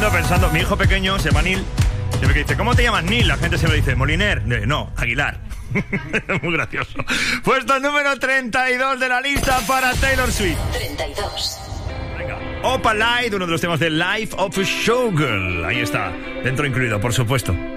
pensando, mi hijo pequeño se llama Neil, siempre que dice, ¿cómo te llamas Neil? La gente siempre dice, Moliner. No, Aguilar. Muy gracioso. Puesto número 32 de la lista para Taylor Swift. 32. Venga. Opalite, uno de los temas de Life of a Showgirl. Ahí está, dentro incluido, por supuesto.